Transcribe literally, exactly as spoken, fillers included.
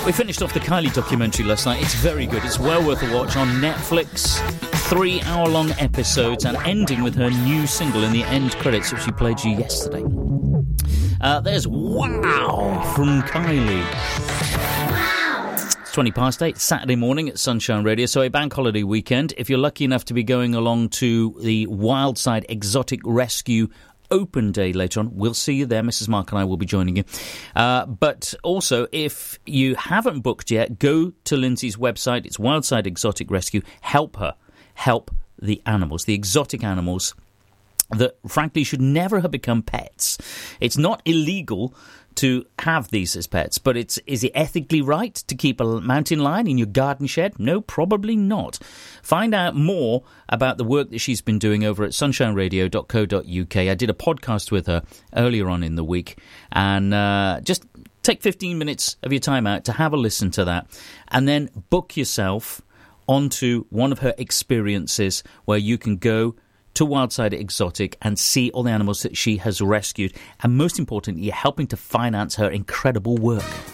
We finished off the Kylie documentary last night. It's very good. It's well worth a watch on Netflix. Three hour-long episodes and ending with her new single in the end credits, which she played you yesterday. Uh, there's Wow from Kylie. It's twenty past eight, Saturday morning at Sunshine Radio, so a bank holiday weekend. If you're lucky enough to be going along to the Wildside Exotic Rescue Open Day later on, we'll see you there. Missus Mark and I will be joining you. Uh, but also, if you haven't booked yet, go to Lindsay's website. It's Wildside Exotic Rescue. Help her. Help the animals, the exotic animals that, frankly, should never have become pets. It's not illegal to have these as pets, but it's is it ethically right to keep a mountain lion in your garden shed? No, probably not. Find out more about the work that she's been doing over at sunshine radio dot co dot uk. I did a podcast with her earlier on in the week, and uh, just take fifteen minutes of your time out to have a listen to that, and then book yourself onto one of her experiences where you can go to Wildside Exotic and see all the animals that she has rescued, and most importantly, you're helping to finance her incredible work.